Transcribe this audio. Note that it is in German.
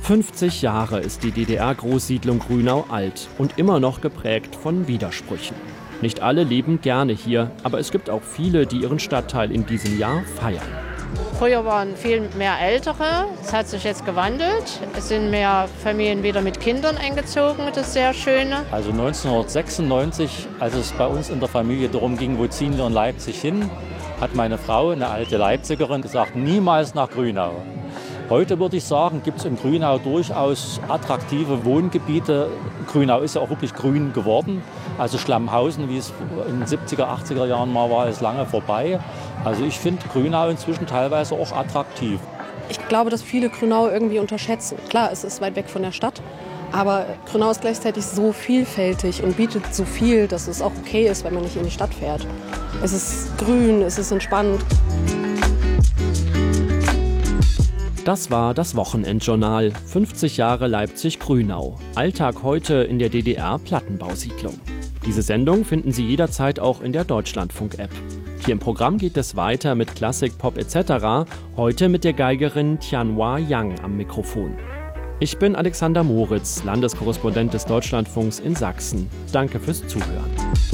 50 Jahre ist die DDR-Großsiedlung Grünau alt und immer noch geprägt von Widersprüchen. Nicht alle leben gerne hier, aber es gibt auch viele, die ihren Stadtteil in diesem Jahr feiern. Früher waren viel mehr Ältere, es hat sich jetzt gewandelt. Es sind mehr Familien wieder mit Kindern eingezogen, das ist sehr schön. Also 1996, als es bei uns in der Familie darum ging, wo ziehen wir in Leipzig hin, hat meine Frau, eine alte Leipzigerin, gesagt, niemals nach Grünau. Heute würde ich sagen, gibt es in Grünau durchaus attraktive Wohngebiete. Grünau ist ja auch wirklich grün geworden. Also Schlammhausen, wie es in den 70er, 80er Jahren mal war, ist lange vorbei. Also ich finde Grünau inzwischen teilweise auch attraktiv. Ich glaube, dass viele Grünau irgendwie unterschätzen. Klar, es ist weit weg von der Stadt, aber Grünau ist gleichzeitig so vielfältig und bietet so viel, dass es auch okay ist, wenn man nicht in die Stadt fährt. Es ist grün, es ist entspannt. Das war das Wochenendjournal. 50 Jahre Leipzig-Grünau. Alltag heute in der DDR-Plattenbausiedlung. Diese Sendung finden Sie jederzeit auch in der Deutschlandfunk-App. Hier im Programm geht es weiter mit Klassik, Pop etc. Heute mit der Geigerin Tianhua Yang am Mikrofon. Ich bin Alexander Moritz, Landeskorrespondent des Deutschlandfunks in Sachsen. Danke fürs Zuhören.